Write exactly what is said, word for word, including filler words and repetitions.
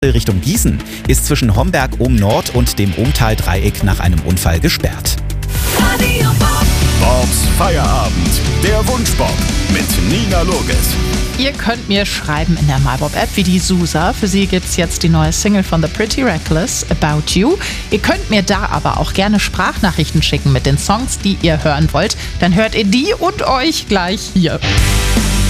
Richtung Gießen ist zwischen Homberg Ohm Nord und dem Ohmtal-Dreieck nach einem Unfall gesperrt. Bobs Feierabend, der Wunschbob mit Nina Loges. Ihr könnt mir schreiben in der MyBob-App wie die Susa. Für sie gibt's jetzt die neue Single von The Pretty Reckless, About You. Ihr könnt mir da aber auch gerne Sprachnachrichten schicken mit den Songs, die ihr hören wollt. Dann hört ihr die und euch gleich hier.